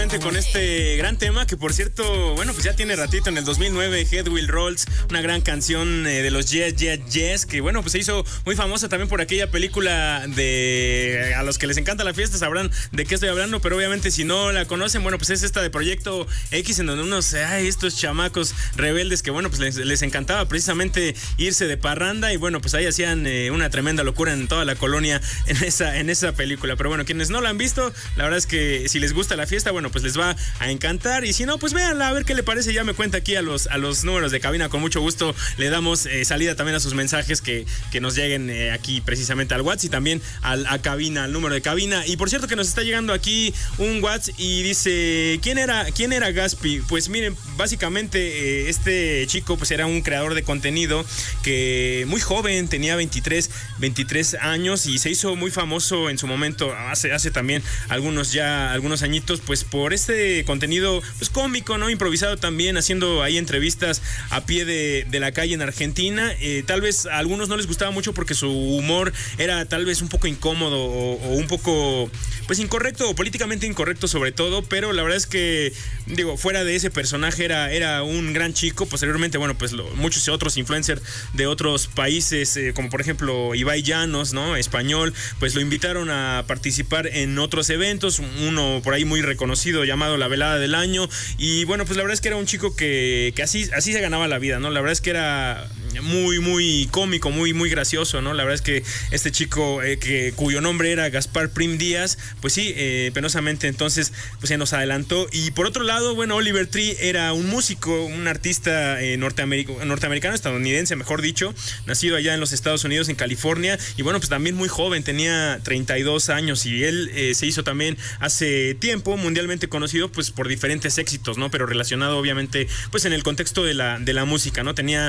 precisamente con este gran tema que, por cierto, bueno, pues ya tiene ratito, en el 2009, Head Will Rolls, una gran canción de los Yes, Yes, Yes, que bueno, pues se hizo muy famosa también por aquella película de... A los que les encanta la fiesta sabrán de qué estoy hablando, pero obviamente si no la conocen, bueno, pues es esta de Proyecto X, en donde estos chamacos rebeldes que bueno, pues les encantaba precisamente irse de parranda y bueno, pues ahí hacían una tremenda locura en toda la colonia en esa película. Pero bueno, quienes no la han visto, la verdad es que si les gusta la fiesta, bueno, pues les va a encantar, y si no, pues véanla, a ver qué le parece. Ya me cuenta aquí a los números de cabina, con mucho gusto le damos salida también a sus mensajes que nos lleguen aquí precisamente al WhatsApp y también a cabina, al número de cabina. Y por cierto que nos está llegando aquí un WhatsApp y dice, ¿quién era Gaspi? Pues miren, básicamente este chico pues era un creador de contenido que muy joven, tenía 23 años y se hizo muy famoso en su momento, hace también algunos añitos, pues por este contenido pues cómico, ¿no? Improvisado también, haciendo ahí entrevistas a pie de la calle en Argentina. Tal vez a algunos no les gustaba mucho porque su humor era tal vez un poco incómodo o un poco pues incorrecto, o políticamente incorrecto sobre todo, pero la verdad es que, digo, fuera de ese personaje era un gran chico. Posteriormente, bueno, pues muchos otros influencers de otros países, como por ejemplo Ibai Llanos, ¿no? Español, pues lo invitaron a participar en otros eventos, uno por ahí muy reconocido llamado La Velada del Año, y bueno, pues la verdad es que era un chico que así se ganaba la vida, ¿no? La verdad es que era muy, muy cómico, muy, muy gracioso, ¿no? La verdad es que este chico, cuyo nombre era Gaspar Prim Díaz, pues sí, penosamente entonces pues se nos adelantó. Y por otro lado, bueno, Oliver Tree era un músico, un artista norteamericano, estadounidense, mejor dicho, nacido allá en los Estados Unidos, en California, y bueno, pues también muy joven, tenía 32 años, y él se hizo también hace tiempo mundialmente conocido pues por diferentes éxitos, ¿no? Pero relacionado obviamente pues en el contexto de la música, ¿no? Tenía